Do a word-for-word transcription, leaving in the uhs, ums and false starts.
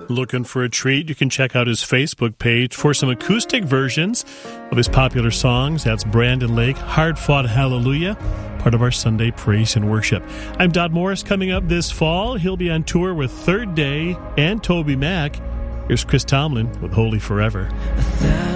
Looking for a treat? You can check out his Facebook page for some acoustic versions of his popular songs. That's Brandon Lake, Hard Fought Hallelujah, part of our Sunday praise and worship. I'm Dodd Morris. Coming up this fall, he'll be on tour with Third Day and Toby Mac. Here's Chris Tomlin with Holy Forever.